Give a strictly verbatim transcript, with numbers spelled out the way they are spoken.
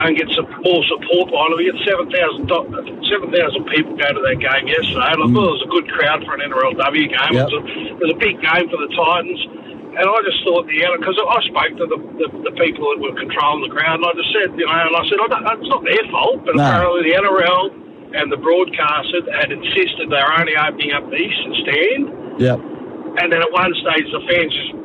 and get some more support behind them. We had seven thousand seven thousand people go to that game yesterday, and I thought it was a good crowd for an N R L W game. Yep. It, was a, it was a big game for the Titans, and I just thought the because I spoke to the, the the people that were controlling the crowd, and I just said, you know, and I said, I don't, it's not their fault, but No. apparently the N R L and the broadcaster had insisted they were only opening up the eastern stand. Yep. And then at one stage, the fans just